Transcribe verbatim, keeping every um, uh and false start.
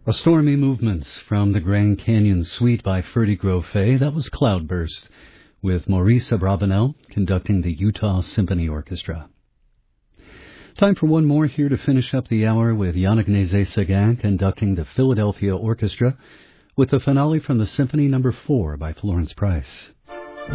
A Stormy Movement from the Grand Canyon Suite by Ferdy Grofé. That was Cloudburst, with Maurice Abravanel conducting the Utah Symphony Orchestra. Time for one more here to finish up the hour with Yannick Nézet-Séguin conducting the Philadelphia Orchestra with the finale from the Symphony Number four by Florence Price.